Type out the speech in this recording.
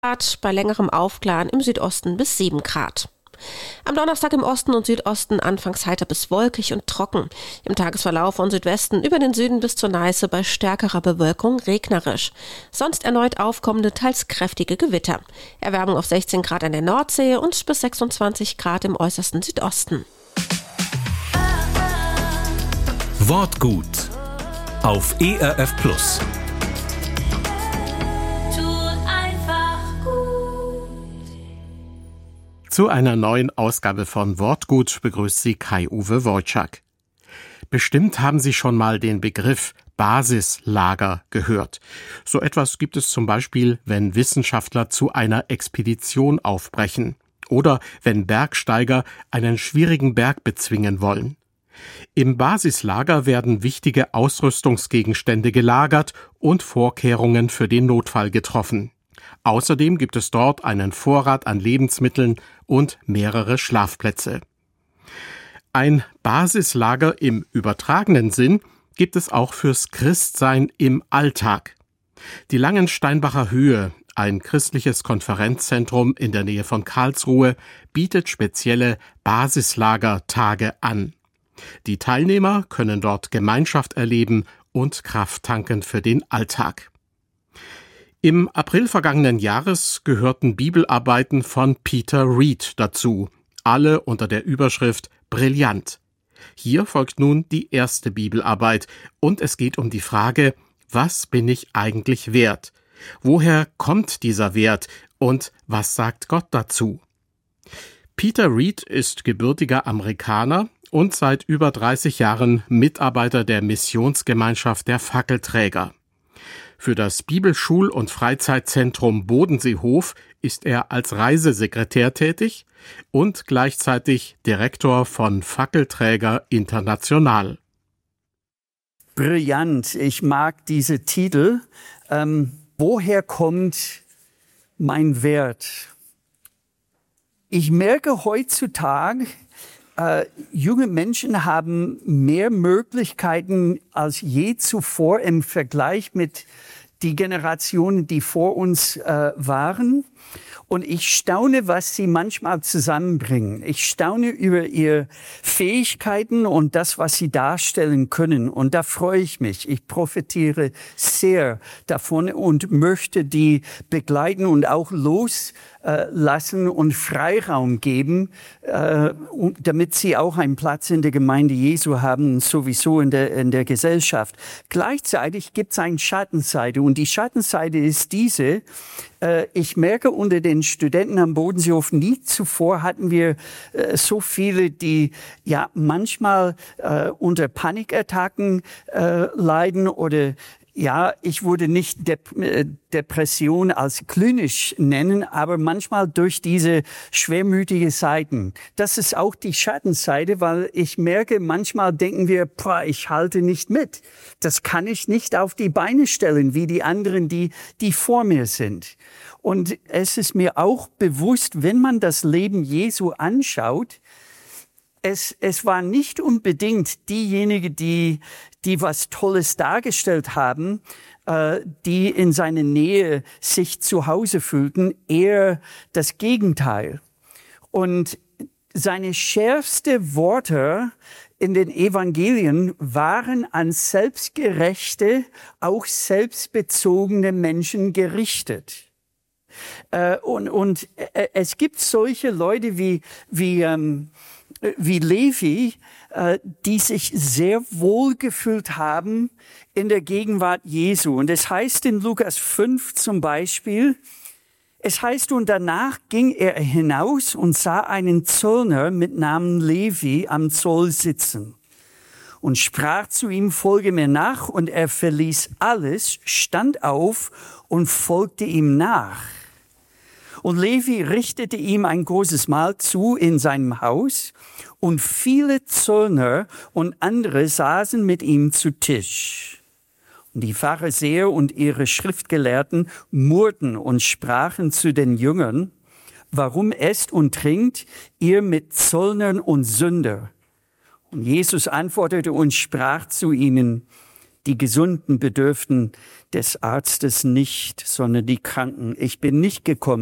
Grad, bei längerem Aufklaren im Südosten bis 7 Grad. Am Donnerstag im Osten und Südosten anfangs heiter bis wolkig und trocken. Im Tagesverlauf von Südwesten über den Süden bis zur Neiße bei stärkerer Bewölkung regnerisch. Sonst erneut aufkommende, teils kräftige Gewitter. Erwärmung auf 16 Grad an der Nordsee und bis 26 Grad im äußersten Südosten. Wortgut auf ERF Plus. Zu einer neuen Ausgabe von Wortgut begrüßt Sie Kai-Uwe Wojczak. Bestimmt haben Sie schon mal den Begriff Basislager gehört. So etwas gibt es zum Beispiel, wenn Wissenschaftler zu einer Expedition aufbrechen oder wenn Bergsteiger einen schwierigen Berg bezwingen wollen. Im Basislager werden wichtige Ausrüstungsgegenstände gelagert und Vorkehrungen für den Notfall getroffen. Außerdem gibt es dort einen Vorrat an Lebensmitteln und mehrere Schlafplätze. Ein Basislager im übertragenen Sinn gibt es auch fürs Christsein im Alltag. Die Langensteinbacher Höhe, ein christliches Konferenzzentrum in der Nähe von Karlsruhe, bietet spezielle Basislagertage an. Die Teilnehmer können dort Gemeinschaft erleben und Kraft tanken für den Alltag. Im April vergangenen Jahres gehörten Bibelarbeiten von Peter Reed dazu, alle unter der Überschrift Brillant. Hier folgt nun die erste Bibelarbeit und es geht um die Frage, was bin ich eigentlich wert? Woher kommt dieser Wert und was sagt Gott dazu? Peter Reed ist gebürtiger Amerikaner und seit über 30 Jahren Mitarbeiter der Missionsgemeinschaft der Fackelträger. Für das Bibelschul- und Freizeitzentrum Bodenseehof ist er als Reisesekretär tätig und gleichzeitig Direktor von Fackelträger International. Brillant, ich mag diese Titel. Woher kommt mein Wert? Ich merke heutzutage, junge Menschen haben mehr Möglichkeiten als je zuvor im Vergleich mit die Generationen, die vor uns waren. Und ich staune, was sie manchmal zusammenbringen. Ich staune über ihre Fähigkeiten und das, was sie darstellen können. Und da freue ich mich. Ich profitiere sehr davon und möchte die begleiten und auch loslassen und Freiraum geben, damit sie auch einen Platz in der Gemeinde Jesu haben, sowieso in der Gesellschaft. Gleichzeitig gibt es eine Schattenseite. Und die Schattenseite ist diese: Ich merke unter den Studenten am Bodenseehof, nie zuvor hatten wir so viele, die ja manchmal unter Panikattacken leiden oder ja, ich würde nicht Depression als klinisch nennen, aber manchmal durch diese schwermütige Seiten. Das ist auch die Schattenseite, weil ich merke, manchmal denken wir, ich halte nicht mit. Das kann ich nicht auf die Beine stellen, wie die anderen, die vor mir sind. Und es ist mir auch bewusst, wenn man das Leben Jesu anschaut, es war nicht unbedingt diejenigen, die was Tolles dargestellt haben, die in seiner Nähe sich zu Hause fühlten, eher das Gegenteil. Und seine schärfsten Worte in den Evangelien waren an selbstgerechte, auch selbstbezogene Menschen gerichtet. Und es gibt solche Leute wie Levi, die sich sehr wohl gefühlt haben in der Gegenwart Jesu. Und es heißt in Lukas 5 zum Beispiel, es heißt, und danach ging er hinaus und sah einen Zöllner mit Namen Levi am Zoll sitzen und sprach zu ihm, folge mir nach, und er verließ alles, stand auf und folgte ihm nach. Und Levi richtete ihm ein großes Mahl zu in seinem Haus, und viele Zöllner und andere saßen mit ihm zu Tisch. Und die Pharisäer und ihre Schriftgelehrten murrten und sprachen zu den Jüngern, warum esst und trinkt ihr mit Zöllnern und Sündern? Und Jesus antwortete und sprach zu ihnen, Die Gesunden bedürften des Arztes nicht, sondern die Kranken. Ich bin nicht gekommen,